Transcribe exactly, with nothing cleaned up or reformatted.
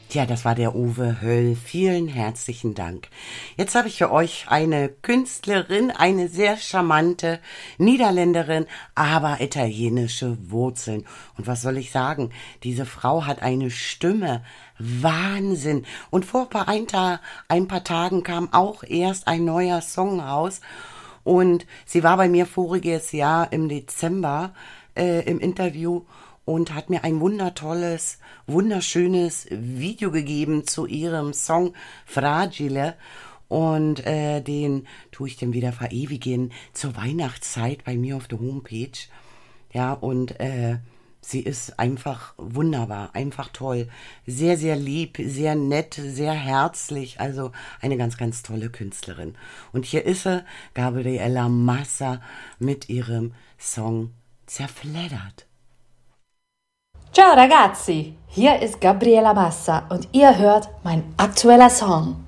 Tja, das war der Uwe Höll. Vielen herzlichen Dank. Jetzt habe ich für euch eine Künstlerin, eine sehr charmante Niederländerin, aber italienische Wurzeln. Und was soll ich sagen? Diese Frau hat eine Stimme. Wahnsinn. Und vor ein paar, ein paar Tagen kam auch erst ein neuer Song raus. Und sie war bei mir voriges Jahr im Dezember äh, im Interview und hat mir ein wundertolles, wunderschönes Video gegeben zu ihrem Song Fragile. Und äh, den tue ich dann wieder verewigen zur Weihnachtszeit bei mir auf der Homepage. Ja, und äh, sie ist einfach wunderbar, einfach toll. Sehr, sehr lieb, sehr nett, sehr herzlich. Also eine ganz, ganz tolle Künstlerin. Und hier ist sie, Gabriela Massa, mit ihrem Song Zerfleddert. Ciao ragazzi, hier ist Gabriela Massa und ihr hört mein aktueller Song.